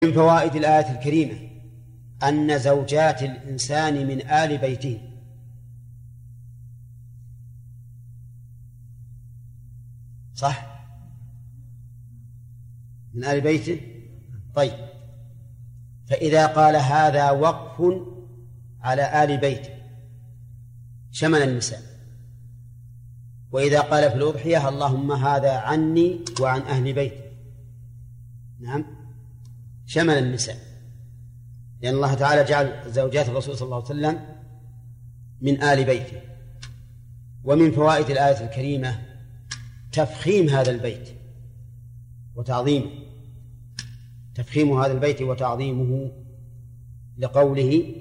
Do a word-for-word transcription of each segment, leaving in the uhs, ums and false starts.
من فوائد الآية الكريمة أن زوجات الإنسان من آل بيته. صح؟ من آل بيته. طيب، فإذا قال هذا وقف على آل بيته شمل النساء، وإذا قال في الأضحية اللهم هذا عني وعن أهل بيته، نعم، شمل النساء، لأن الله تعالى جعل زوجات الرسول صلى الله عليه وسلم من آل بيته. ومن فوائد الآية الكريمة تفخيم هذا البيت وتعظيمه، تفخيم هذا البيت وتعظيمه، لقوله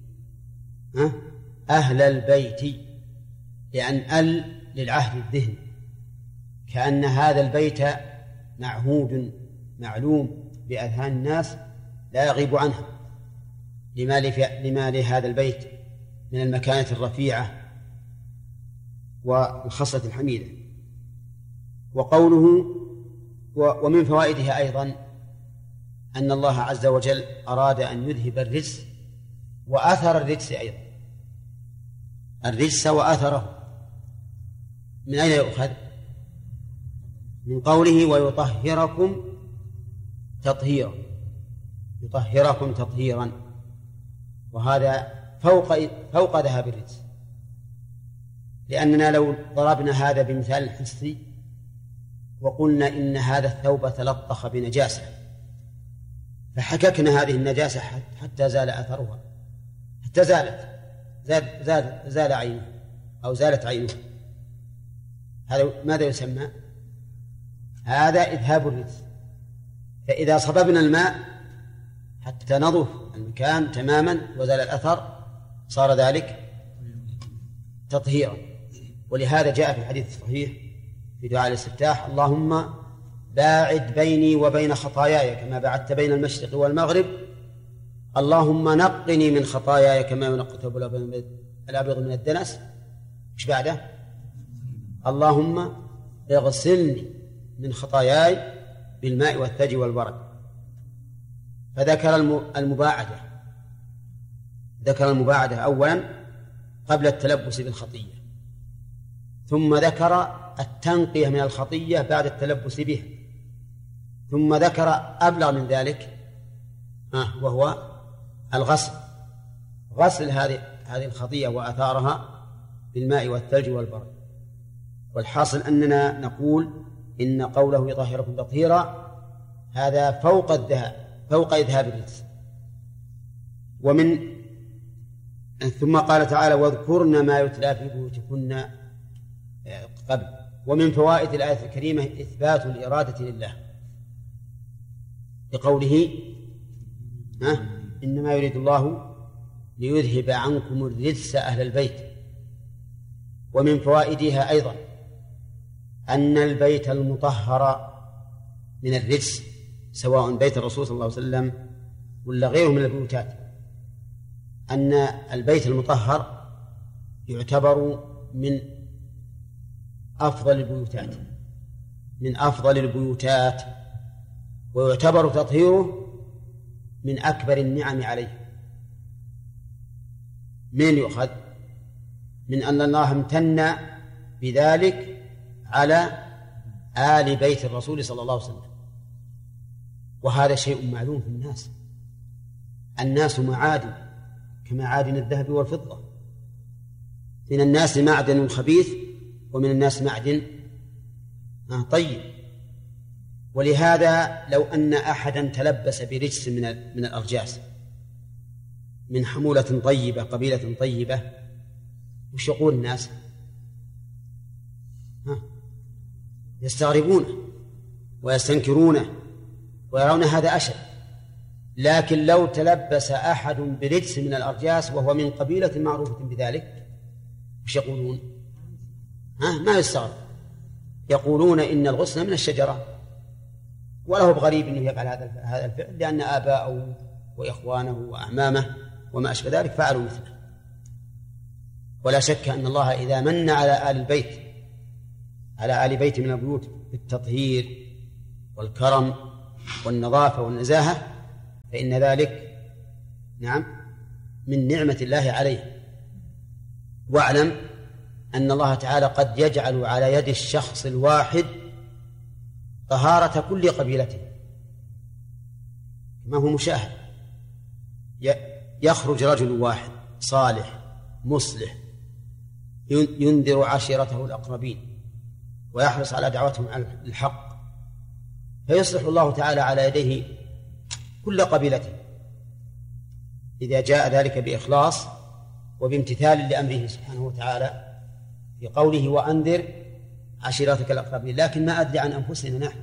أهل البيت، لأن أل للعهد الذهني، كأن هذا البيت معهود معلوم بأذهان الناس لا يغيب عنها، لما, لما لهذا البيت من المكانة الرفيعة والخصلة الحميدة. وقوله ومن فوائدها أيضا أن الله عز وجل أراد أن يذهب الرجس وأثر الرجس أيضا، الرجس وأثره. من أين يؤخذ؟ من قوله ويطهركم تطهيرا، يطهركم تطهيرا، وهذا فوق فوق ذهاب الرجس، لأننا لو ضربنا هذا بمثال حسي وقلنا إن هذا الثوب تلطخ بنجاسة فحككنا هذه النجاسة حتى زال أثرها، حتى زالت زال, زال, زال عينه أو زالت عينه، هذا ماذا يسمى؟ هذا إذهاب الرجس. فإذا صببنا الماء حتى نظف المكان تماما وزال الأثر صار ذلك تطهيرا. ولهذا جاء في الحديث الصحيح في دعاء الاستفتاح اللهم باعد بيني وبين خطاياي كما باعدت بين المشرق والمغرب، اللهم نقني من خطاياي كما ينقى الثوب الأبيض من الدنس. ايش بعده؟ اللهم اغسلني من خطاياي بالماء والثلج والبرد. فذكر المباعدة، ذكر المباعدة أولا قبل التلبس بالخطية، ثم ذكر التنقية من الخطية بعد التلبس بها، ثم ذكر أبلغ من ذلك آه وهو الغسل، غسل هذه هذه الخطية وآثارها بالماء والثلج والبرد. والحاصل أننا نقول إن قوله يطهركم تطهيرا هذا فوق الذهاب، فوق إذهاب الرجس. ومن ثم قال تعالى واذكرن ما يتلى في بيوتكن قبل. ومن فوائد الآية الكريمة إثبات الإرادة لله لقوله ها إنما يريد الله ليذهب عنكم الرجس أهل البيت. ومن فوائدها أيضا أن البيت المطهر من الرجس سواء بيت الرسول صلى الله عليه وسلم ولا غيره من البيوتات، أن البيت المطهر يعتبر من أفضل البيوتات، من أفضل البيوتات، ويعتبر تطهيره من أكبر النعم عليه. من يؤخذ؟ من أن الله امتن بذلك على آل بيت الرسول صلى الله عليه وسلم، وهذا شيء معلوم في الناس، الناس معادن كمعادن الذهب والفضة، من الناس معدن خبيث ومن الناس معدن طيب. ولهذا لو أن أحدا تلبس برجس من من الأرجاس من حمولة طيبة قبيلة طيبة وش يقول الناس؟ ها يستغربونه ويستنكرونه ويرون هذا أشد. لكن لو تلبس أحد برجس من الأرجاس وهو من قبيلة معروفة بذلك وش يقولون؟ ها ما يستغرب، يقولون إن الغصن من الشجرة، وله بغريب أنه يفعل هذا هذا الفعل، لأن آباءه وإخوانه وأعمامه وما أشبه ذلك فعلوا مثله. ولا شك أن الله إذا من على آل البيت على آل بيت من البيوت بالتطهير والكرم والنظافة والنزاهة فإن ذلك نعم من نعمة الله عليه. واعلم أن الله تعالى قد يجعل على يد الشخص الواحد طهارة كل قبيلته، ما هو مشاهد. يخرج رجل واحد صالح مصلح ينذر عشيرته الأقربين ويحرص على دعوتهم على الحق، فيصلح الله تعالى على يديه كل قبيلته إذا جاء ذلك بإخلاص وبامتثال لأمره سبحانه وتعالى في قوله وأنذر عشيرتك الأقربين. لكن ما أدري عن أنفسنا نحن،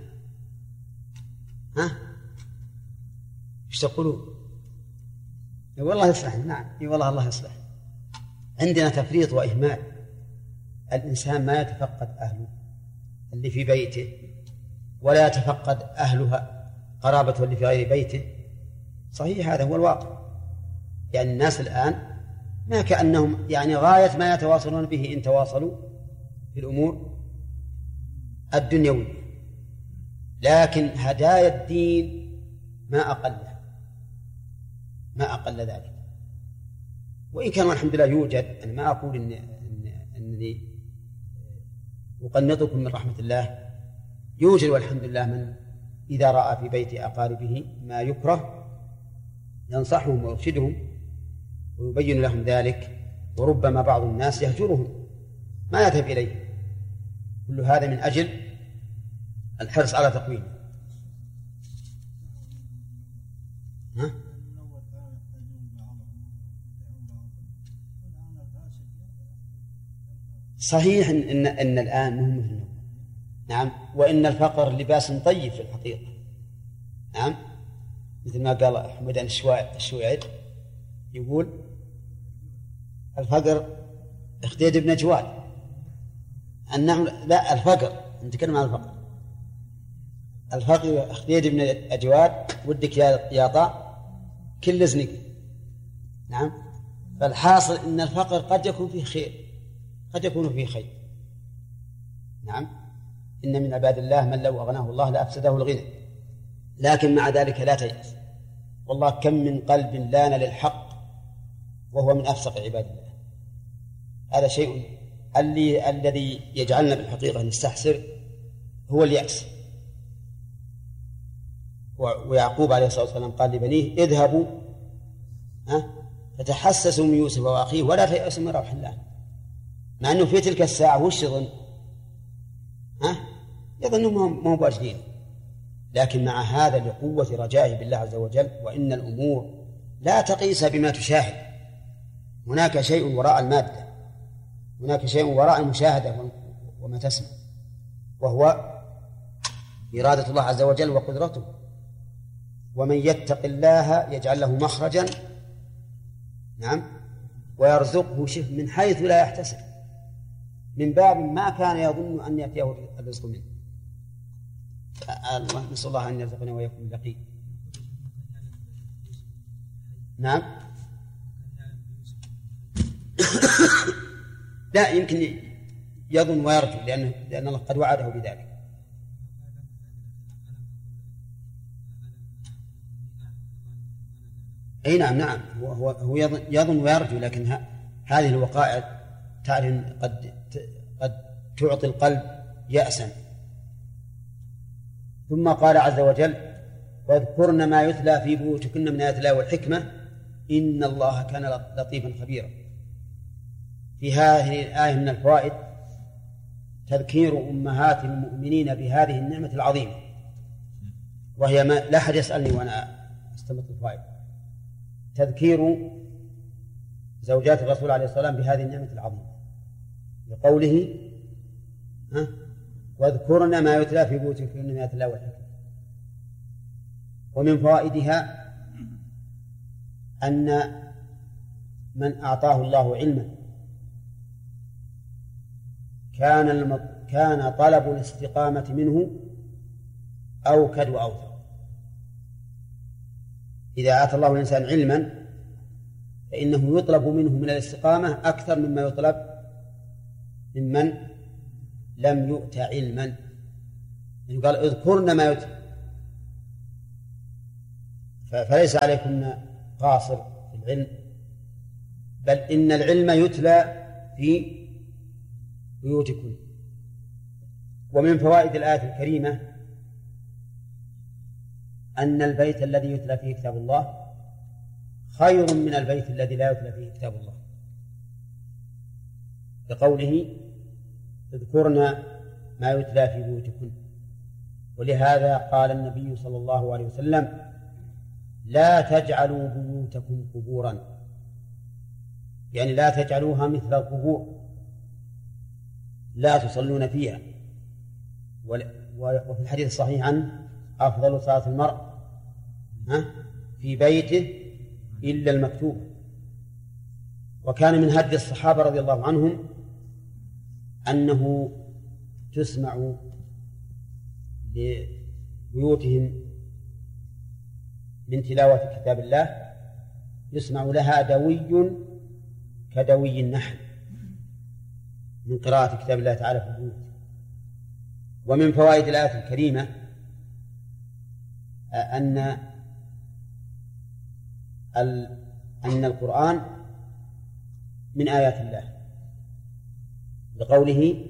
ها ايش تقولون؟ والله يصلح. نعم اي والله الله يصلح. عندنا تفريط وإهمال. الإنسان ما يتفقد أهله اللي في بيته ولا يتفقد أهلها قرابته اللي في غير بيته. صحيح هذا هو الواقع. يعني الناس الآن ما كأنهم يعني غاية ما يتواصلون به إن تواصلوا في الأمور الدنيوية، لكن هدايا الدين ما أقلها ما أقل ذلك. وإن كان والحمد لله يوجد، أنا ما أقول إن إن أنني أقنطكم من رحمة الله، يوجد والحمد لله من إذا رأى في بيت أقاربه ما يكره ينصحهم ويرشدهم ويبين لهم ذلك، وربما بعض الناس يهجرهم ما يذهب إليه. كل هذا من أجل الحرص على تقويمه. ها؟ صحيح إن, إن, إن الآن مهم مثل النوم. نعم، وإن الفقر لباس طيب في الحقيقة. نعم، مثل ما قال حمدان الشويعر يقول الفقر اختيد ابن جواد. النعم لا، الفقر نتكلم عن الفقر. الفقر اختيد ابن أجواد ودك يا طاء كل زنق. نعم، فالحاصل إن الفقر قد يكون فيه خير، قد يكون فيه خير. نعم، إن من عباد الله من لو أغناه الله لأفسده الغنى، لكن مع ذلك لا تيأس. والله كم من قلب لان للحق وهو من أفسق عباد الله. هذا شيء اللي الذي يجعلنا بالحقيقة نستحسر هو اليأس. ويعقوب عليه الصلاة والسلام قال لبنيه اذهبوا فتحسسوا من يوسف وأخيه ولا تيأسوا من روح الله. مع أنه في تلك الساعة وش يظن؟ ها؟ يظنهم ما هم واجدين، لكن مع هذا لقوة رجائه بالله عز وجل. وإن الأمور لا تقيس بما تشاهد، هناك شيء وراء المادة، هناك شيء وراء المشاهدة وما تسمع، وهو إرادة الله عز وجل وقدرته. ومن يتق الله يجعل له مخرجا نعم ويرزقه شف من حيث لا يحتسب، من باب ما كان يظن أن يأتيه الرزق منه. الله نسأل الله أن يرزقنا ويكون لقي. نعم لا، يمكن يظن ويرجو، لأنه لأن الله قد وعده بذلك. أي نعم نعم، هو هو يظن ويرجو، لكن هذه الوقائع تعرف قد قد تعطي القلب يأسا. ثم قال عز وجل واذكرن ما يتلى في بيوتكن من آيات الله والحكمة إن الله كان لطيفا خبيرا. في هذه الآية من الفوائد تذكير أمهات المؤمنين بهذه النعمة العظيمة، وهي ما لا أحد يسألني وأنا أستمط الفوائد. تذكير زوجات الرسول عليه الصلاة والسلام بهذه النعمة العظيمة بقوله ها واذكرن ما يتلى في بيوتكن من آيات الله والحكمة. ومن فوائدها أن من أعطاه الله علما كان المط... كان طلب الاستقامة منه أوكد وأوثق. إذا أعطى الله الإنسان علما فإنه يطلب منه من الاستقامة أكثر مما يطلب ممن لم يؤت علما. يعني قال اذكرن ما يتلى، فليس عليكن قاصر في العلم، بل إن العلم يتلى في بيوتكن. ومن فوائد الآية الكريمة أن البيت الذي يتلى فيه كتاب الله خير من البيت الذي لا يتلى فيه كتاب الله، بقوله اذكرن ما يتلى في بيوتكن. ولهذا قال النبي صلى الله عليه وسلم لا تجعلوا بيوتكم قبورا، يعني لا تجعلوها مثل القبور، لا تصلون فيها. وفي الحديث الصحيح عنه أفضل صلاة المرء في بيته إلا المكتوب. وكان من هدي الصحابة رضي الله عنهم أنه تسمع لبيوتهم من تلاوة كتاب الله يسمع لها دوي كدوي النحل من قراءة كتاب الله تعالى في البيوت. ومن فوائد الآية الكريمة أن أن القرآن من آيات الله، بقوله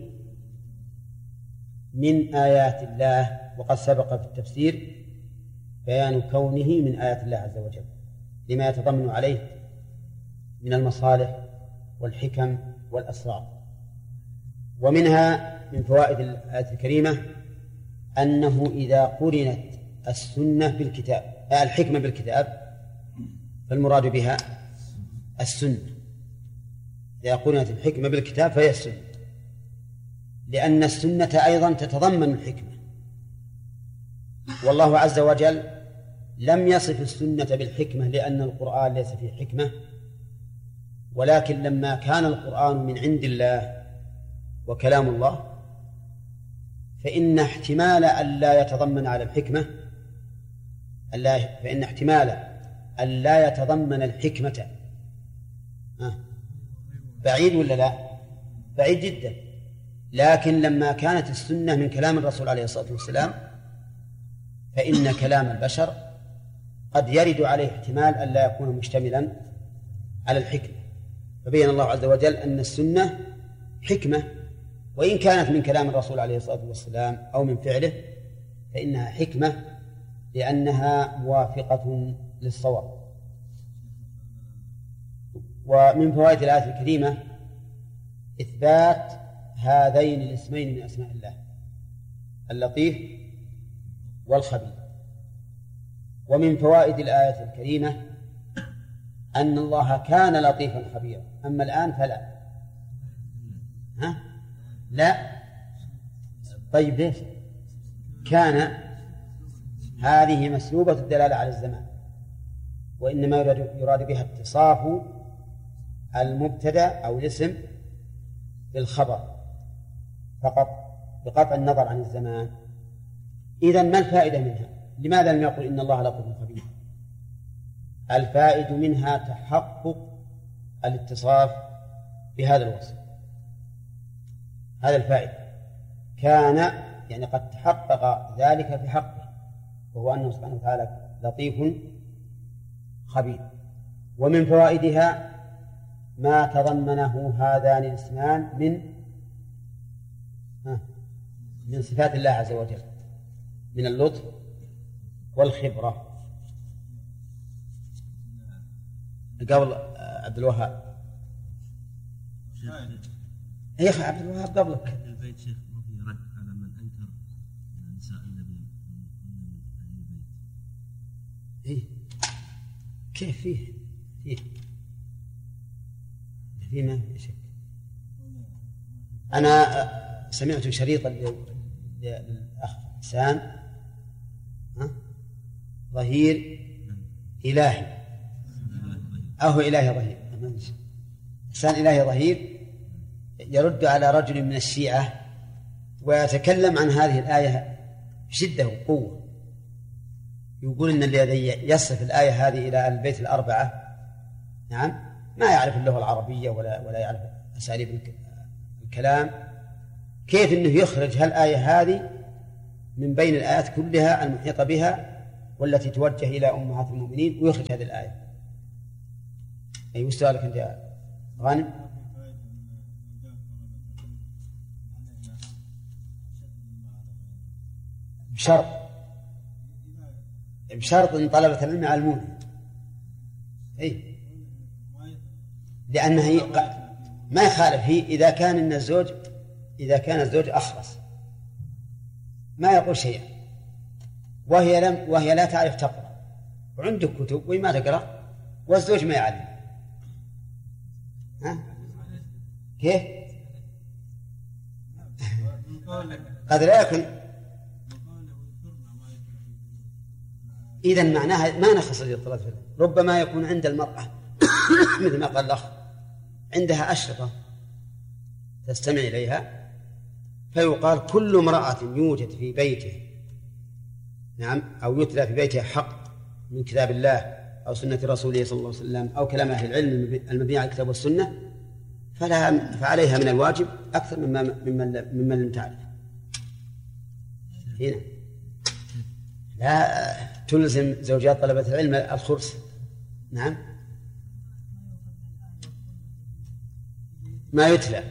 من آيات الله، وقد سبق في التفسير بيان كونه من آيات الله عز وجل لما يتضمن عليه من المصالح والحكم والأسرار. ومنها من فوائد الآية الكريمة أنه إذا قرنت السنة بالكتاب الحكمة بالكتاب فالمراد بها السنة. إذا قرنت الحكمة بالكتاب فهي السنة، لأن السنة أيضا تتضمن الحكمة. والله عز وجل لم يصف السنة بالحكمة لأن القرآن ليس فيه حكمة، ولكن لما كان القرآن من عند الله وكلام الله فإن احتمال أن لا يتضمن على الحكمة فإن احتمال أن لا يتضمن الحكمة بعيد ولا لا؟ بعيد جدا. لكن لما كانت السنة من كلام الرسول عليه الصلاة والسلام فإن كلام البشر قد يرد عليه احتمال أن لا يكون مشتملا على الحكمة، فبين الله عز وجل أن السنة حكمة، وإن كانت من كلام الرسول عليه الصلاة والسلام أو من فعله فإنها حكمة لأنها موافقة للصواب. ومن فوائد الآية الكريمة إثبات هذين الاسمين من أسماء الله اللطيف والخبير. ومن فوائد الآية الكريمة أن الله كان لطيفا خبيرا، أما الآن فلا. ها؟ لا. طيب ليش؟ كان هذه مسلوبة الدلالة على الزمان، وإنما يراد بها اتصاف المبتدأ أو الاسم بالخبر فقط بقطع النظر عن الزمان. إذن ما الفائدة منها؟ لماذا لم يقل إن الله لطيف خبير؟ الفائدة منها تحقق الاتصاف بهذا الوصف، هذا الفائدة. كان يعني قد تحقق ذلك في حقه، وهو أنه سبحانه وتعالى لطيف خبير. ومن فوائدها ما تضمنه هذان الاسمان من من صفات الله عز وجل من اللطف والخبرة. قبل عبد الوهاب يا أخي عبد الوهاب قبلك. البيت شيخ ما في رد على من أنكر نساء النبي من البيت. إيه كيف فيه فيه فيه ما في شك. أنا سمعت شريطا للأخ حسان ظهير إلهي أو إلهي ظهير حسان إلهي ظهير يرد على رجل من الشيعة ويتكلم عن هذه الآية بشدة وقوة. يقول إن الذي يصف الآية هذه إلى البيت الأربعة نعم ما يعرف اللغة العربية ولا ولا يعرف أساليب الكلام، كيف إنه يخرج هالآية هذه من بين الآيات كلها المحيطة بها والتي توجه إلى أمهات المؤمنين ويخرج هذه الآية. أي سؤالك أنت يا غانم؟ بشرط بشرط أن طلبة العلم يعلمونه. أي لأنها ما يخالف هي إذا كان إن الزوج إذا كان الزوج أخرس ما يقول شيئا وهي لم وهي لا تعرف تقرأ وعندك كتب وما تقرأ والزوج ما يعلم، ها كيف؟ قد لا يكون. إذن معناها ما نخص الاطلاع، ربما يكون عند المرأة مثل ما قال الأخ عندها أشرطة تستمع إليها فيقال كل امرأة يوجد في بيته نعم أو يتلى في بيته حق من كتاب الله أو سنة رسوله صلى الله عليه وسلم أو كلام أهل العلم المبني على الكتاب والسنة فلها فعليها من الواجب أكثر مما ممن ممن لم تعرف. هنا لا تلزم زوجات طلبة العلم الخرس. نعم ما يتلى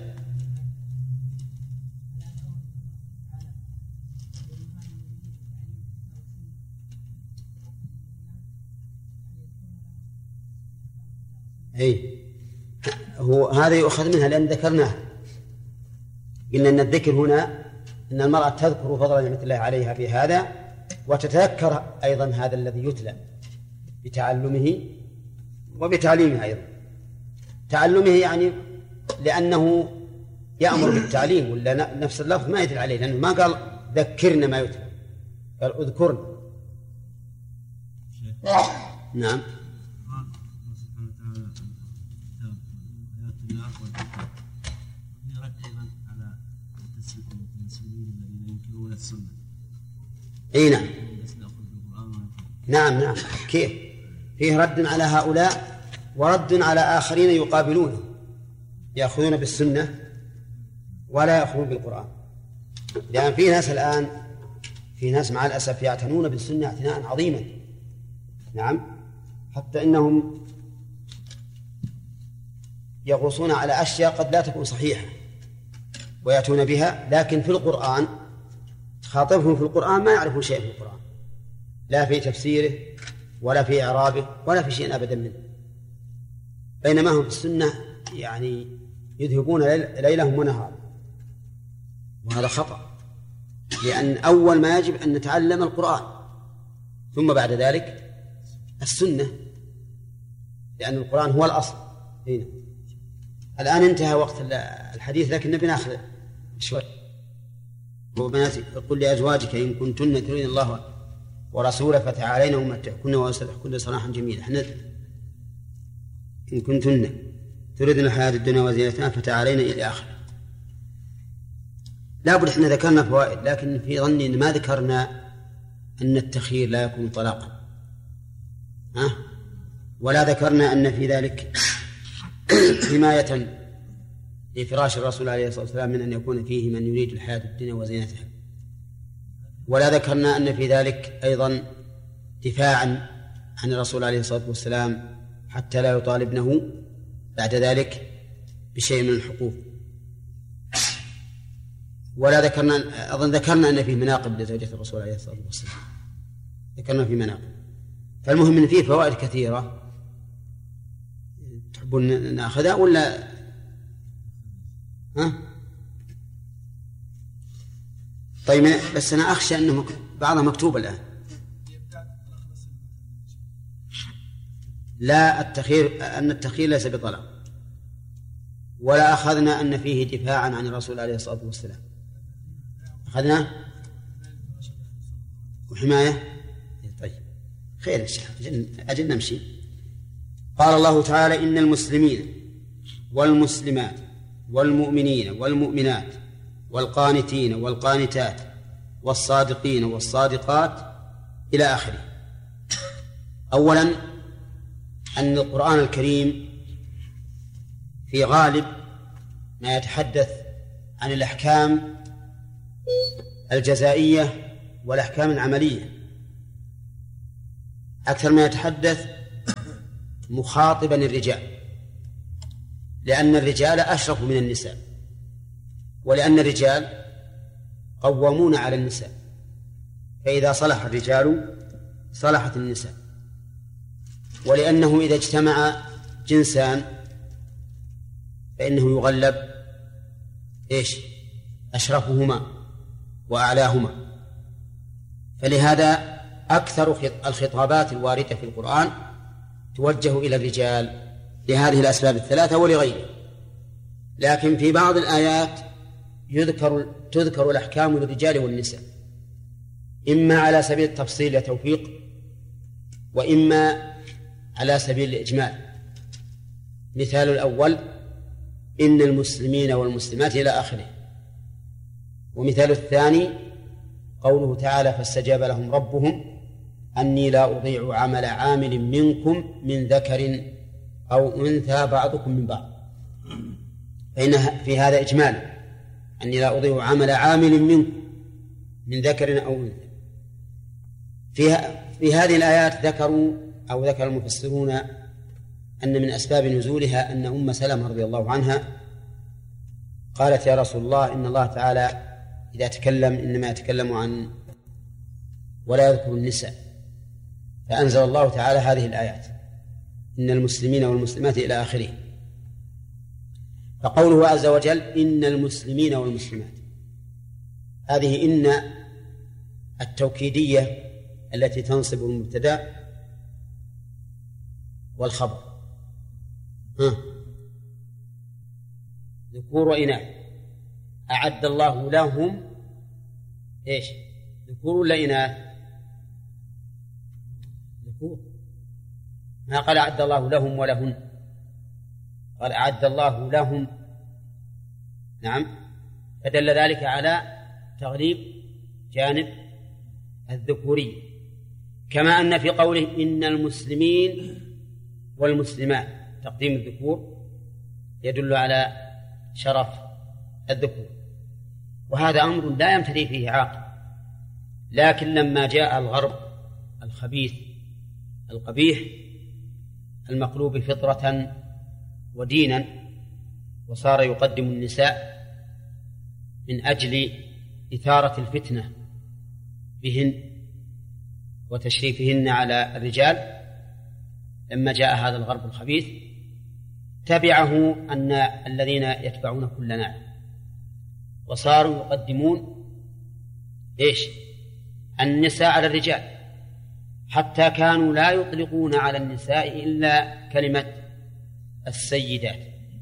أي هو هذا يؤخذ منها لأن ذكرناه قلنا أن الذكر هنا أن المرأة تذكر فضل نعمة الله عليها في هذا وتتذكر أيضا هذا الذي يتلى بتعلمه وبتعليمه أيضا. تعلمه يعني لأنه يأمر بالتعليم ولا نفس اللفظ ما يدل عليه لأنه ما قال ذكرنا ما يتلى قال اذكرنا. نعم اي نعم نعم نعم كيف فيه رد على هؤلاء ورد على آخرين يقابلونه يأخذون بالسنة ولا يأخذون بالقرآن. لأن في ناس الآن في ناس مع الأسف يعتنون بالسنة اعتناء عظيما نعم حتى إنهم يغوصون على أشياء قد لا تكون صحيحة ويأتون بها لكن في القرآن خاطبهم في القرآن ما يعرفون شيء في القرآن لا في تفسيره ولا في إعرابه ولا في شيء أبدا منه بينما هم في السنة يعني يذهبون ليلهم ونهارهم وهذا خطأ. لأن أول ما يجب أن نتعلم القرآن ثم بعد ذلك السنة لأن القرآن هو الأصل. هنا الآن انتهى وقت الحديث لكن نبي ناخذ شوي. قل لأزواجك إن كنتن تريدن الله ورسوله فتعالين ومتعكن وأسرحكن سراحا جميلا. احنا إن كنتن تريدن الحياة الدنيا وزينتها فتعالين إلى آخره. لا بد احنا ذكرنا فوائد لكن في ظني إن ما ذكرنا أن التخيير لا يكون طلاقا ها؟ ولا ذكرنا أن في ذلك حماية لفراش الرسول عليه الصلاة والسلام من أن يكون فيه من يريد الحياة الدنيا وزينتها. ولا ذكرنا أن في ذلك أيضا دفاعا عن الرسول عليه الصلاة والسلام حتى لا يطالبنه بعد ذلك بشيء من الحقوق. ولا ذكرنا أظن ذكرنا أن فيه مناقب لزوجة الرسول عليه الصلاة والسلام ذكرنا في مناقب. فالمهم أن فيه فوائد كثيرة تحبون نأخذها ولا ها؟ طيب بس أنا أخشى أنه بعضها مكتوب الآن. لا التخير أن التخير ليس بطلاق ولا أخذنا أن فيه دفاعا عن الرسول عليه الصلاة والسلام أخذنا وحماية. طيب خير الشيخ أجل نمشي. قال الله تعالى إن المسلمين والمسلمات والمؤمنين والمؤمنات والقانتين والقانتات والصادقين والصادقات إلى آخره. أولا أن القرآن الكريم في غالب ما يتحدث عن الأحكام الجزائية والأحكام العملية أكثر ما يتحدث مخاطبا الرجال، لأن الرجال أشرف من النساء، ولأن الرجال قوامون على النساء، فإذا صلح الرجال صلحت النساء، ولأنه إذا اجتمع جنسان فإنه يغلب إيش؟ أشرفهما وأعلاهما. فلهذا أكثر الخطابات الواردة في القرآن توجه إلى الرجال لهذه الأسباب الثلاثة ولغيره. لكن في بعض الآيات يذكر تذكر الأحكام للرجال والنساء، إما على سبيل التفصيل يا توفيق، وإما على سبيل الإجمال. مثال الأول إن المسلمين والمسلمات إلى آخره. ومثال الثاني قوله تعالى فاستجاب لهم ربهم أني لا أضيع عمل عامل منكم من ذكر أو أنثى بعضكم من بعض، فإن في هذا إجمال أني لا أضيع عمل عامل منكم من ذكر أو أنثى. في هذه الآيات ذكروا أو ذكر المفسرون أن من أسباب نزولها أن أم سلمة رضي الله عنها قالت يا رسول الله إن الله تعالى إذا تكلم إنما يتكلم عن ولا يذكر النساء، فأنزل الله تعالى هذه الآيات إن المسلمين والمسلمات إلى آخره. فقوله عز وجل إن المسلمين والمسلمات، هذه إن التوكيدية التي تنصب المبتدأ والخبر، ها ذكور وإناث، أعد الله لهم إيش؟ ذكور ولا إناث؟ ذكور. ما قال أعد الله لهم ولهن، قال أعد الله لهم. نعم، فدل ذلك على تغليب جانب الذكوري، كما أن في قوله إن المسلمين والمسلمات تقديم الذكور يدل على شرف الذكور، وهذا أمر لا يمتري فيه عاقل. لكن لما جاء الغرب الخبيث القبيح المقلوب فطرة ودينا وصار يقدم النساء من أجل إثارة الفتنة بهن وتشريفهن على الرجال، لما جاء هذا الغرب الخبيث تبعه أن الذين يتبعون كل ناعم، وصاروا يقدمون إيش؟ النساء على الرجال، حتى كانوا لا يطلقون على النساء إلا كلمة السيدات،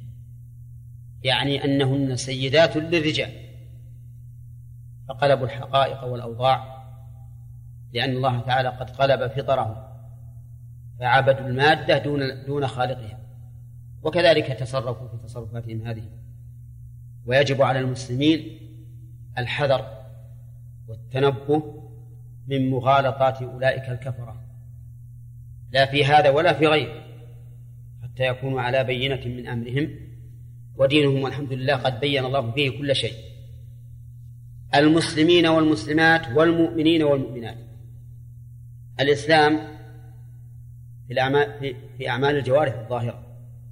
يعني أنهن سيدات للرجال، فقلبوا الحقائق والأوضاع، لأن الله تعالى قد قلب فطرهم فعبدوا المادة دون دون خالقها، وكذلك تصرفوا في تصرفاتهم هذه. ويجب على المسلمين الحذر والتنبه من مغالطات أولئك الكفرة، لا في هذا ولا في غيره، حتى يكونوا على بينة من أمرهم، ودينهم والحمد لله قد بين الله فيه كل شيء. المسلمين والمسلمات والمؤمنين والمؤمنات. الإسلام في الأعمال في أعمال الجوارح الظاهرة،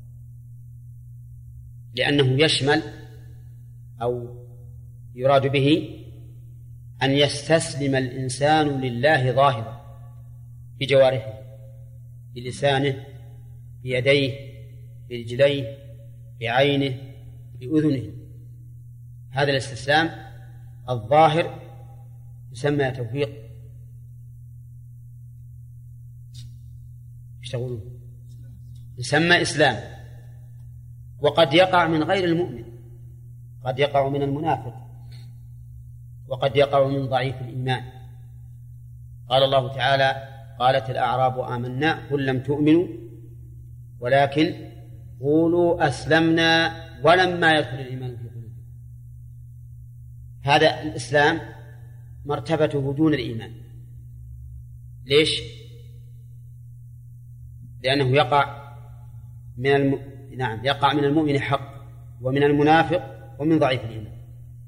لأنه يشمل أو يراد به أن يستسلم الإنسان لله ظاهرا بجوارحه، بلسانه، بيديه، برجليه، بعينه، بأذنه. هذا الاستسلام الظاهر يسمى توفيق يشتغلون يسمى إسلام. وقد يقع من غير المؤمن، قد يقع من المنافق، وقد يقع من ضعيف الإيمان. قال الله تعالى قالت الأعراب آمنا قل لم تؤمنوا ولكن قولوا أسلمنا ولما يدخل الإيمان في قلوبكم. هذا الإسلام مرتبته دون الإيمان. ليش؟ لأنه يقع من الم... نعم يقع من المؤمن حق، ومن المنافق، ومن ضعيف الإيمان،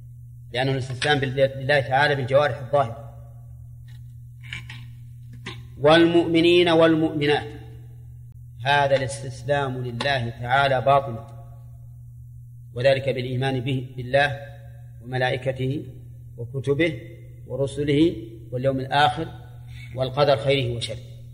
لأنه الاستسلام لله تعالى بالجوارح الظاهرة. والمؤمنين والمؤمنات. هذا الاستسلام لله تعالى باطل، وذلك بالإيمان به بالله وملائكته وكتبه ورسله واليوم الآخر والقدر خيره وشره.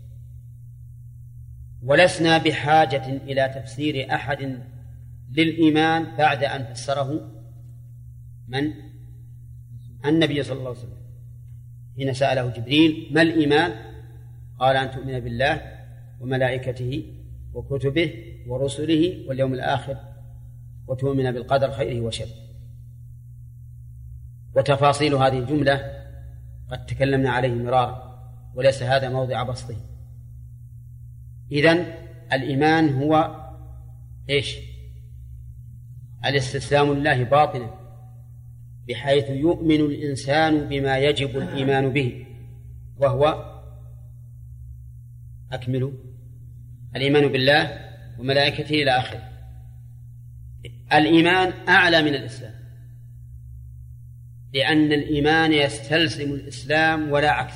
ولسنا بحاجة إلى تفسير أحد للإيمان بعد أن فسره من؟ النبي صلى الله عليه وسلم حين سأله جبريل ما الإيمان؟ قال أن تؤمن بالله وملائكته وكتبه ورسله واليوم الآخر وتؤمن بالقدر خيره وشره. وتفاصيل هذه الجملة قد تكلمنا عليه مرارا وليس هذا موضع بسطه. إذن الإيمان هو إيش؟ الاستسلام لله باطنا، بحيث يؤمن الإنسان بما يجب الإيمان به، وهو أكمل الإيمان بالله وملائكته إلى آخره. الإيمان أعلى من الإسلام، لأن الإيمان يستلزم الإسلام ولا عكس،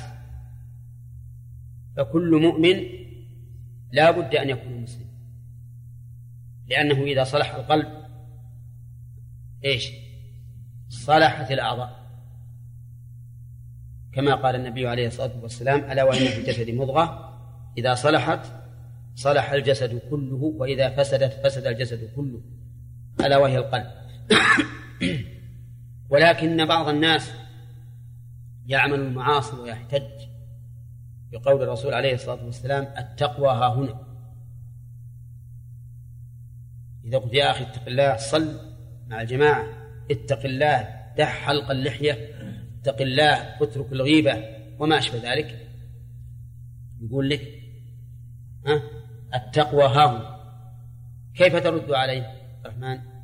فكل مؤمن لا بد أن يكون مسلم، لأنه إذا صلح القلب إيش؟ صلحت الأعضاء، كما قال النبي عليه الصلاة والسلام ألا وإن في الجسد مضغة إذا صلحت صلح الجسد كله وإذا فسدت فسد الجسد كله، ألا وهي القلب. ولكن بعض الناس يعمل المعاصي ويحتج بقول الرسول عليه الصلاة والسلام التقوى ها هنا. إذا قلت يا أخي اتق الله صل مع الجماعة، اتق الله دع حلق اللحية، اتق الله اترك الغيبة وما أشبه ذلك، يقول لك ها التقوى ها هنا. كيف ترد عليه الرحمن؟